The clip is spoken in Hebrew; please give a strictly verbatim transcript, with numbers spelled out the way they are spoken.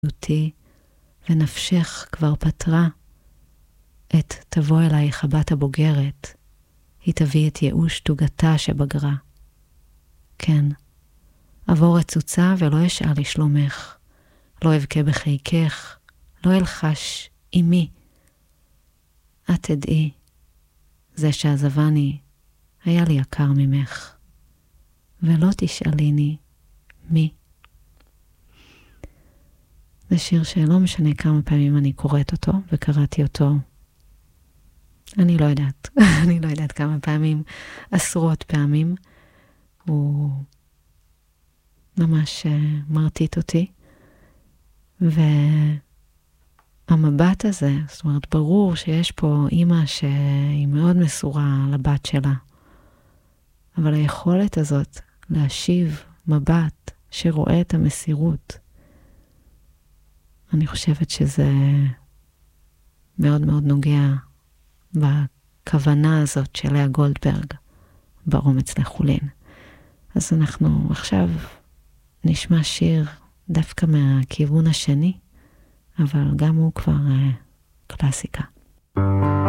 אותי ונפשך כבר פתרה את תבוא אלייך הבת הבוגרת, היא תביא את ייאוש תוגתה שבגרה. כן, עבור רצוצה ולא אשאל לשלומך, לא אבכה בחיקך, לא אלחש עמי. את תדעי, זה שעזבני היה לי יקר ממך, ולא תשאליני מי. זה שיר שלא משנה כמה פעמים אני קוראת אותו, וקראתי אותו, אני לא יודעת, אני לא יודעת כמה פעמים, עשרות פעמים, הוא ממש מרטיט אותי, והמבט הזה, זאת אומרת, ברור שיש פה אימא שהיא מאוד מסורה לבת שלה, אבל היכולת הזאת להשיב מבט שרואה את המסירות, אני חושבת שזה מאוד מאוד נוגע בכוונה הזאת של לאה גולדברג באומץ לחולין. אז אנחנו עכשיו נשמע שיר דווקא מהכיוון השני, אבל גם הוא כבר uh, קלאסיקה.